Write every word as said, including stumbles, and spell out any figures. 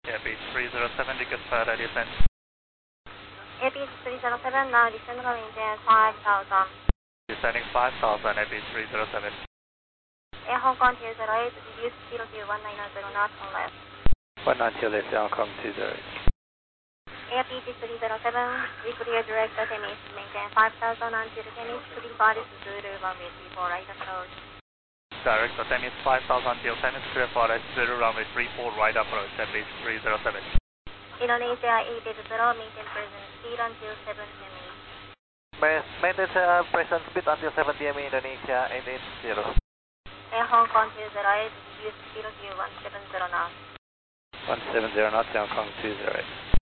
Airbus three zero seven, tickets for ready descent. Airbus three zero seven, now descend coming in five thousand. Descending five thousand, Airbus three zero seven. Air Hong Kong two zero eight, reduce zero to one nine zero knots on left. one nine zero left, Hong Kong two zero eight. Airbus three zero seven, we clear direct attendance, maintain five thousand until attendance, clear bodies to the runway three four right approach. Direct attendance five thousand until attendance clear for right zero runway three four right approach, Airbus three zero seven. Indonesia eight eight zero, maintain present speed until seven P M. Maintain uh, present speed until seven P M Indonesia eight eight zero. Air Hong Kong two zero eight, reduce zero to one seven zero knots. one seven zero knots, Hong Kong two zero eight.